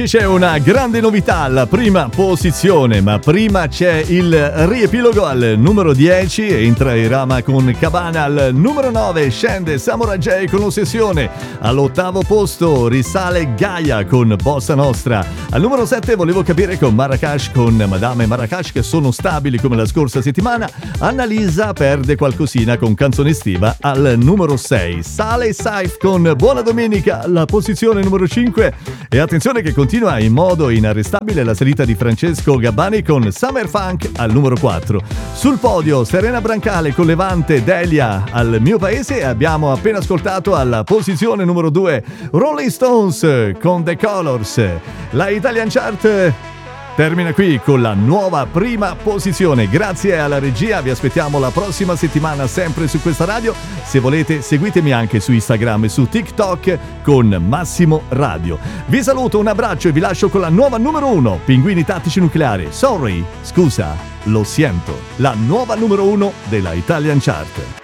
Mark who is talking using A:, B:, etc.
A: C'è una grande novità alla prima posizione, ma prima c'è il riepilogo al numero 10, entra Irama con Cabana, al numero 9 scende Samurai J con Ossessione, all'8° posto risale Gaia con Bossa Nostra, al numero 7 Volevo Capire con Marracash con Madame Marracash, che sono stabili come la scorsa settimana. Annalisa perde qualcosina con Canzone Estiva, al numero 6 sale Saif con Buona Domenica, alla posizione numero 5, e attenzione che continua in modo inarrestabile la salita di Francesco Gabbani con Summer Funk al numero 4. Sul podio Serena Brancale con Levante Delia al Mio Paese, e abbiamo appena ascoltato alla posizione numero 2 Rolling Stones con The Colors. La Italian Chart termina qui con la nuova prima posizione. Grazie alla regia, vi aspettiamo la prossima settimana sempre su questa radio. Se volete seguitemi anche su Instagram e su TikTok con Massimo Radio. Vi saluto, un abbraccio e vi lascio con la nuova numero 1, Pinguini Tattici Nucleari. Sorry, scusa, lo siento, la nuova numero 1 della Italian Chart.